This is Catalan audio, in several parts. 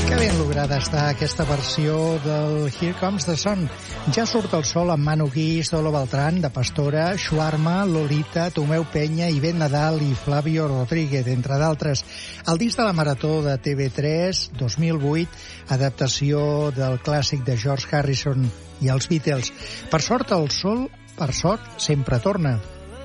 Que ben lograda està aquesta versió del Here Comes the Sun. Ja surt el sol amb Manu Guix, Dolo Beltrán, de Pastora, Shuarma, Lolita, Tomeu Penya, Ivette Nadal i Flavio Rodríguez, entre d'altres. El disc de la Marató de TV3, 2008, adaptació del clàssic de George Harrison i els Beatles. Per sort, el sol, per sort, sempre torna.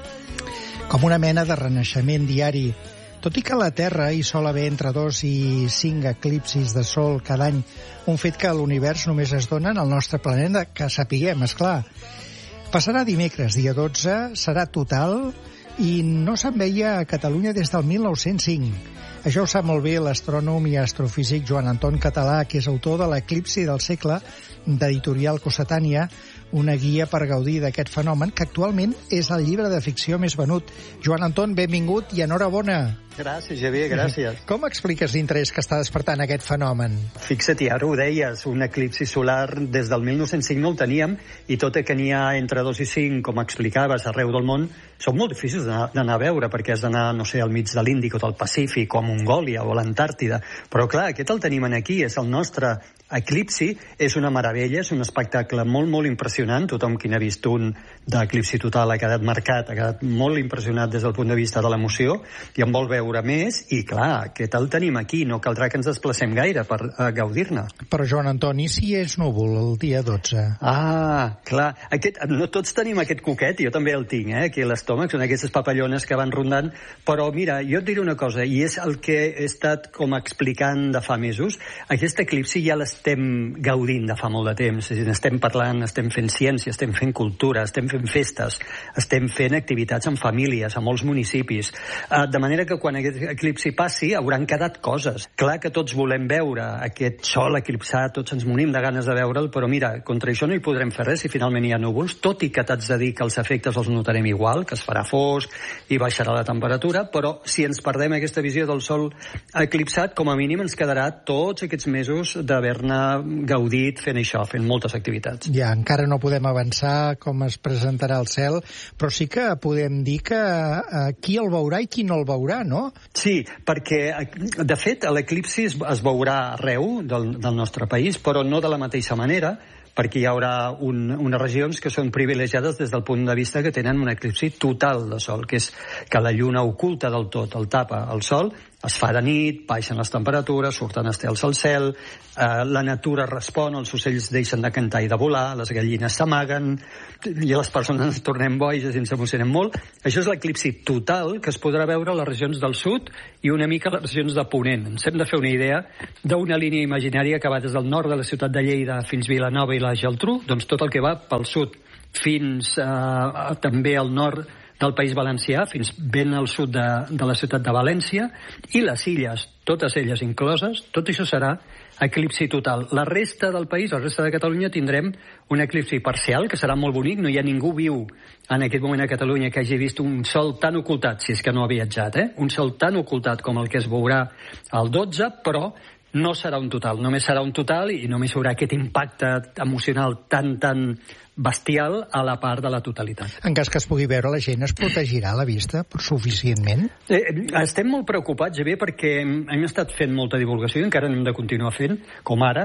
Com una mena de renaixement diari. Tot i que a la Terra hi sol haver entre 2 i 5 eclipsis de sol cada any, un fet que a l'univers només es dona en el nostre planeta, que sapiguem, esclar. Passarà dimecres, dia 12, serà total i no se'n veia a Catalunya des del 1905. Això ho sap molt bé l'astrònom i astrofísic Joan Anton Català, que és autor de l'Eclipsi del segle, d'Editorial Cossetània, una guia per gaudir d'aquest fenomen, que actualment és el llibre de ficció més venut. Joan Anton, benvingut i enhorabona. Gràcies, Javier, gràcies. Com expliques l'interès que està despertant aquest fenomen? Fixa't, ara ho deies, un eclipsi solar des del 1905 no el teníem, i tot i que n'hi ha entre 2 i 5, com explicaves, arreu del món, són molt difícils d'anar a veure, perquè has d'anar, no sé, al mig de l'Índic o del Pacífic, o a Mongòlia o a l'Antàrtida. Però clar, aquest el tenim aquí, és el nostre eclipsi, és una meravella, és un espectacle molt, molt impressionant. Tothom qui n'ha vist un d'eclipsi total ha quedat marcat, ha quedat molt impressionat des del punt de vista de l'emoció, i en vol veure més, i clar, aquest el tenim aquí, no caldrà que ens desplacem gaire per gaudir-ne. Però, Joan Antoni, si és núvol el dia 12? Ah, clar, no tots tenim aquest coquet, jo també el tinc, aquí a l'estómac, són aquestes papallones que van rondant, però mira, jo et diré una cosa, i és el que he estat com explicant de fa mesos, aquest eclipsi ja l'estem gaudint de fa molt de temps, és a dir, estem parlant, estem fent ciència, estem fent cultura, estem fent festes, estem fent activitats en famílies, a molts municipis, de manera que quan aquest eclipsi passi hauran quedat coses. Clar que tots volem veure aquest sol eclipsat, tots ens morim de ganes de veure'l, però mira, contra això no hi podrem fer res si finalment hi ha núvols, tot i que t'haig de dir que els efectes els notarem igual, que es farà fosc i baixarà la temperatura, però si ens perdem aquesta visió del sol eclipsat, com a mínim ens quedarà tots aquests mesos d'haver-ne gaudit fent això, fent moltes activitats. Ja, encara no podem avançar com es presentarà el cel, però sí que podem dir que qui el veurà i qui no el veurà, no? Sí, perquè, de fet, l'eclipsi es veurà arreu del nostre país, però no de la mateixa manera, perquè hi haurà unes regions que són privilegiades des del punt de vista que tenen un eclipsi total de sol, que és que la lluna oculta del tot, el tapa el sol, es fa de nit, baixen les temperatures, surten estels al cel, la natura respon, els ocells deixen de cantar i de volar, les gallines s'amaguen, i les persones ens tornem boges i ens emocionem molt. Això és l'eclipsi total que es podrà veure a les regions del sud i una mica a les regions de Ponent. Ens hem de fer una idea d'una línia imaginària que va des del nord de la ciutat de Lleida fins Vilanova i la Geltrú, doncs tot el que va pel sud fins també al nord del País Valencià, fins ben al sud de la ciutat de València, i les illes, totes elles incloses, tot això serà eclipsi total. La resta del país, la resta de Catalunya, tindrem un eclipsi parcial, que serà molt bonic. No hi ha ningú viu en aquest moment a Catalunya que hagi vist un sol tan ocultat, si és que no ha viatjat, un sol tan ocultat com el que es veurà el 12, però no serà un total, només serà un total i només hi haurà aquest impacte emocional tan bestial a la part de la totalitat. En cas que es pugui veure, la gent es protegirà la vista suficientment? Estem molt preocupats, Javier, perquè hem estat fent molta divulgació i encara n'hem de continuar fent, com ara,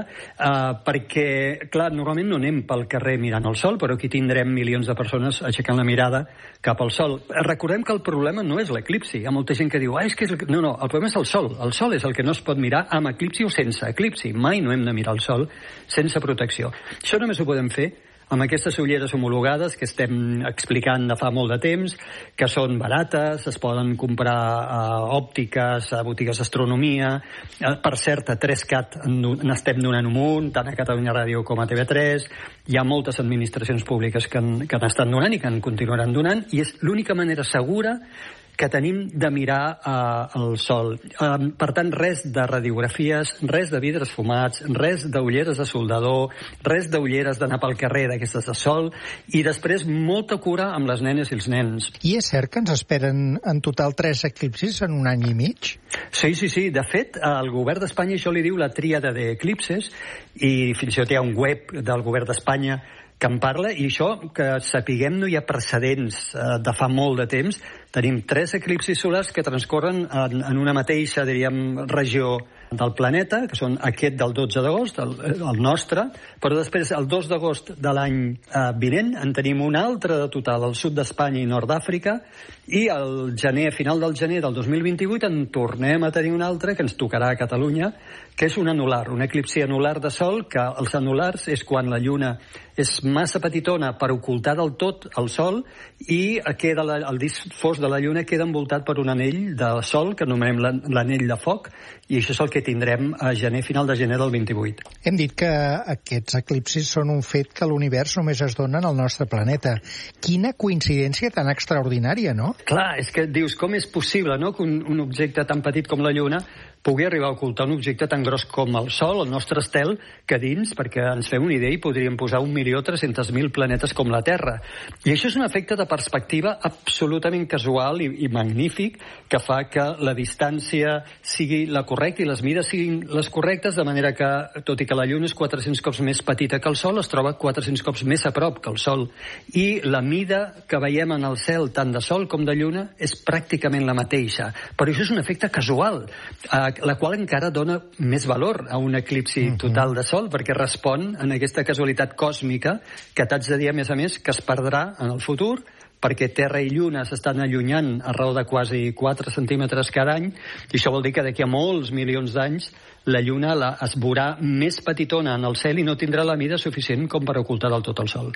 perquè, clar, normalment no anem pel carrer mirant el sol, però aquí tindrem milions de persones aixecant la mirada cap al sol. Recordem que el problema no és l'eclipsi. Hi ha molta gent que diu, és que no, el problema és el sol. El sol és el que no es pot mirar amb eclipsi o sense eclipsi. Mai no hem de mirar el sol sense protecció. Això només ho podem fer amb aquestes ulleres homologades que estem explicant de fa molt de temps, que són barates, es poden comprar a òptiques, a botigues d'astronomia. Per cert, a 3CAT n'estem donant un munt, tant a Catalunya Ràdio com a TV3. Hi ha moltes administracions públiques que n'estan donant i que en continuaran donant, i és l'única manera segura que tenim de mirar el sol. Per tant, res de radiografies, res de vidres fumats, res d'ulleres de soldador, res d'ulleres d'anar pel carrer d'aquestes de sol, i després molta cura amb les nenes i els nens. I és cert que ens esperen en total 3 eclipsis en un any i mig? Sí. De fet, el govern d'Espanya això li diu la tríada d'eclipses, i fins i tot hi ha un web del govern d'Espanya que en parla, i això, que sapiguem, no hi ha precedents de fa molt de temps. Tenim 3 eclipsis solars que transcorren en una mateixa, diríem, regió del planeta, que són aquest del 12 d'agost, el nostre, però després el 2 d'agost de l'any vinent en tenim un altre de total al sud d'Espanya i nord d'Àfrica, i al gener, a final del gener del 2028 en tornem a tenir un altre que ens tocarà a Catalunya, que és un anular, un eclipsi anular de sol, que els anulars és quan la lluna és massa petitona per ocultar del tot el sol i queda el disc fos de la lluna queda envoltat per un anell de sol que anomenem l'anell de foc, i això és el que tindrem a gener, final de gener del 28. Hem dit que aquests eclipsis són un fet que a l'univers només es donen al nostre planeta. Quina coincidència tan extraordinària, no? Clar, és que dius, com és possible, no?, que un objecte tan petit com la lluna pugui arribar a ocultar un objecte tan gros com el Sol, el nostre estel, que dins, perquè ens fem una idea, i podríem posar 1.300.000 planetes com la Terra. I això és un efecte de perspectiva absolutament casual i magnífic, que fa que la distància sigui la correcta i les mides siguin les correctes, de manera que, tot i que la Lluna és 400 cops més petita que el Sol, es troba 400 cops més a prop que el Sol. I la mida que veiem en el cel, tant de Sol com de Lluna, és pràcticament la mateixa. Però això és un efecte casual, la qual encara dona més valor a un eclipsi total de Sol, perquè respon en aquesta casualitat còsmica que t'haig de dir, a més, que es perdrà en el futur, perquè Terra i Lluna s'estan allunyant a raó de quasi 4 centímetres cada any, i això vol dir que d'aquí a molts milions d'anys la Lluna es veurà més petitona en el cel i no tindrà la mida suficient com per ocultar del tot el Sol.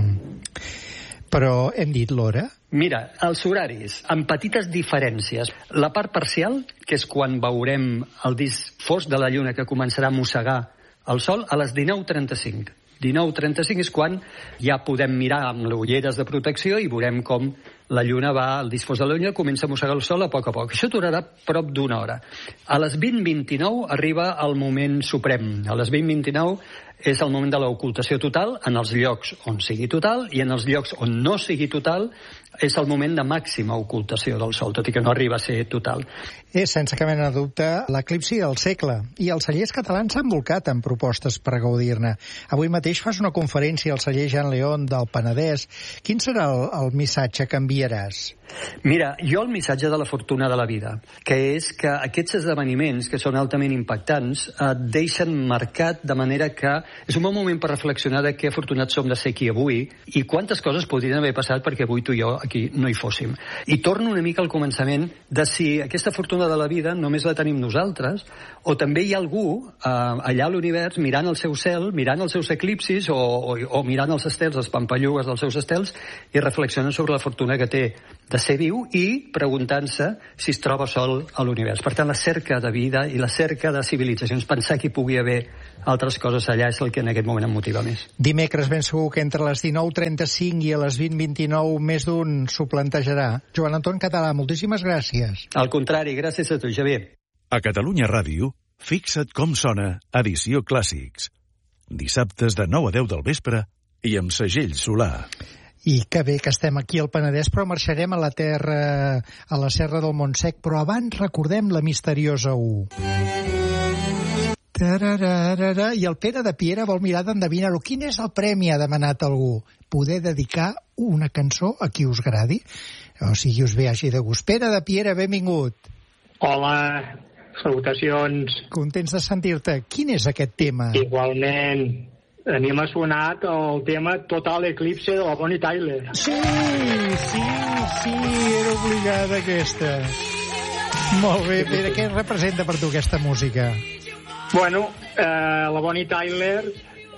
Però hem dit l'hora? Mira, els horaris, amb petites diferències. La part parcial, que és quan veurem el disc fos de la Lluna que començarà a mossegar el Sol, a les 19:35. 19:35 és quan ja podem mirar amb les ulleres de protecció i veurem com la Lluna va, el disc fos de la Lluna comença a mossegar el Sol a poc. Això durarà prop d'una hora. A les 20:29 arriba el moment suprem. A les 20:29 és el moment de l'ocultació total en els llocs on sigui total, i en els llocs on no sigui total és el moment de màxima ocultació del Sol, tot i que no arriba a ser total. És, sense cap mena de dubte, l'eclipsi del segle, i els cellers catalans s'han volcat amb propostes per gaudir-ne. Avui mateix fas una conferència al celler Jean León del Penedès. Quin serà el missatge que enviaràs? Mira, jo el missatge de la fortuna de la vida, que és que aquests esdeveniments, que són altament impactants, et deixen marcat de manera que és un bon moment per reflexionar de què afortunats som de ser aquí avui i quantes coses podrien haver passat perquè avui tu i jo aquí no hi fóssim. I torno una mica al començament de si aquesta fortuna de la vida només la tenim nosaltres o també hi ha algú allà a l'univers mirant el seu cel, mirant els seus eclipsis o mirant els estels, les pampallugues dels seus estels, i reflexionant sobre la fortuna que té de ser viu i preguntant-se si es troba sol a l'univers. Per tant, la cerca de vida i la cerca de civilitzacions, pensar que hi pugui haver altres coses allà és el que en aquest moment em motiva més. Dimecres ben segur que entre les 19:35 i a les 20:29 més d'un s'ho plantejarà. Joan Anton Català, moltíssimes gràcies. Al contrari, gràcies a tu, Javier. A Catalunya Ràdio, Fixa't com sona, edició Clàssics. Dissabtes de 9 a 10 del vespre i amb segell solar. I que bé que estem aquí al Penedès, però marxarem a la terra, a la Serra del Montsec, però abans recordem la misteriosa U. Tararara, i el Pere de Piera vol mirar d'endevinar-ho. Quin és el premi, ha demanat algú? Poder dedicar una cançó a qui us agradi? O sigui, us ve així de gust. Pere de Piera, benvingut. Hola, salutacions. Contents de sentir-te. Quin és aquest tema? Igualment. A mi m'ha sonat el tema Total Eclipse de la Bonnie Tyler. Sí, era obligada aquesta. Molt bé, Pere, què representa per tu aquesta música? Bueno, la Bonnie Tyler,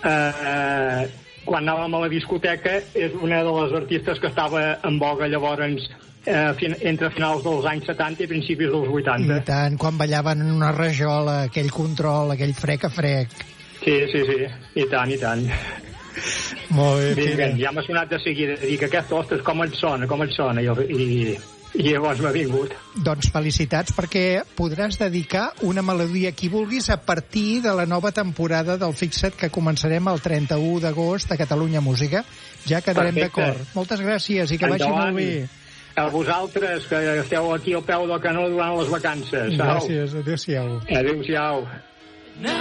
quan anàvem a la discoteca, és una de les artistes que estava en voga llavors entre finals dels anys 70 i principis dels 80. I tant, quan ballaven en una rajola, aquell control, aquell frec a frec. Sí, i tant. Molt bé, Pere. Ja m'ha sonat de seguida, dic, aquesta, ostres, com et sona, i llavors m'ha vingut. Doncs felicitats, perquè podràs dedicar una melodia a qui vulguis a partir de la nova temporada del Fixa't, que començarem el 31 d'agost a Catalunya Música. Ja quedarem d'acord. Moltes gràcies i que vagi molt bé. A vosaltres, que esteu aquí al peu del canó durant les vacances. Gràcies, adéu-siau. Adéu-siau.